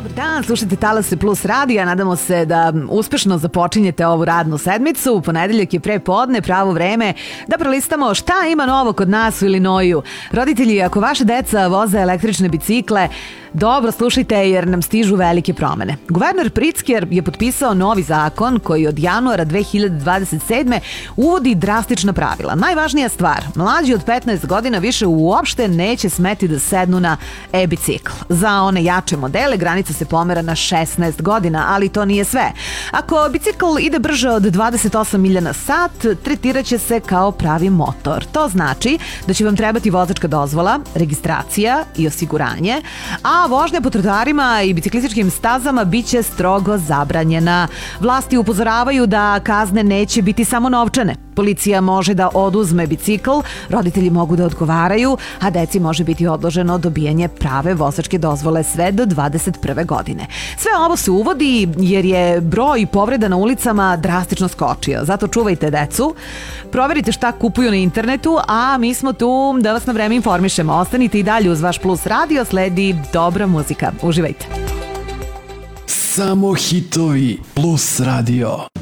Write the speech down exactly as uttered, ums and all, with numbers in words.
Dobar dan, slušajte Talase Plus radija, nadamo se da uspešno započinjete ovu radnu sedmicu. Ponedeljak je pre podne, pravo vreme da prolistamo šta ima novo kod nas u Ilinoju. Roditelji, ako vaše deca voze električne bicikle, dobro slušajte jer nam stižu velike promene. Guverner Pritzker je potpisao novi zakon koji od januara dve hiljade dvadeset sedme uvodi drastična pravila. Najvažnija stvar, mlađi od petnaest godina više uopšte neće smeti da sednu na e-bicikl. Za one jače modele granica se pomera na šesnaest godina, ali to nije sve. Ako bicikl ide brže od dvadeset osam milja na sat, tretirat će se kao pravi motor. To znači da će vam trebati vozačka dozvola, registracija i osiguranje, a vožnja po trotoarima i biciklističkim stazama biće strogo zabranjena. Vlasti upozoravaju da kazne neće biti samo novčane. Policija može da oduzme bicikl, roditelji mogu da odgovaraju, a deci može biti odloženo dobijanje prave vozačke dozvole sve do dvadeset prve godine. Sve ovo se uvodi jer je broj povreda na ulicama drastično skočio. Zato čuvajte decu, proverite šta kupuju na internetu, a mi smo tu da vas na vreme informišemo. Ostanite i dalje uz vaš Plus radio, sledi dobra muzika. Uživajte. Samo hitovi Plus radio.